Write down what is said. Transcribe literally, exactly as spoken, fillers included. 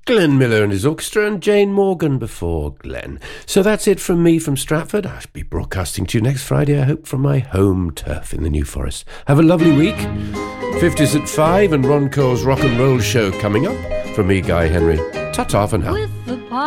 Glenn Miller and his orchestra, and Jane Morgan before Glenn. So that's it from me from Stratford. I'll be broadcasting to you next Friday, I hope, from my home turf in the New Forest. Have a lovely week. fifties at five and Ron Cole's Rock and Roll Show coming up. From me, Guy Henry. Ta-ta for now.